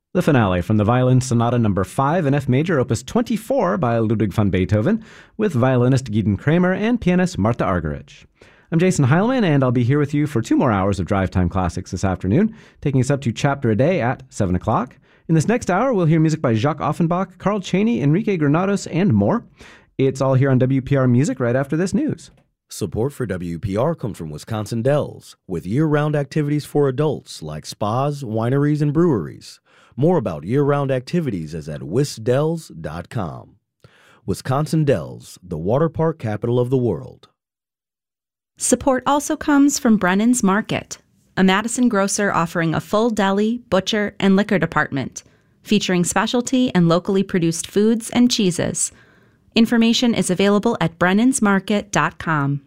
The finale from the Violin Sonata No. 5 in F major, opus 24 by Ludwig van Beethoven, with violinist Gideon Kramer and pianist Martha Argerich. I'm Jason Heilman, and I'll be here with you for 2 more hours of Drive Time Classics this afternoon, taking us up to Chapter a Day at 7 o'clock. In this next hour, we'll hear music by Jacques Offenbach, Carl Chaney, Enrique Granados, and more. It's all here on WPR Music right after this news. Support for WPR comes from Wisconsin Dells, with year-round activities for adults like spas, wineries, and breweries. More about year-round activities is at wisdells.com. Wisconsin Dells, the water park capital of the world. Support also comes from Brennan's Market, a Madison grocer offering a full deli, butcher, and liquor department, featuring specialty and locally produced foods and cheeses. Information is available at brennansmarket.com.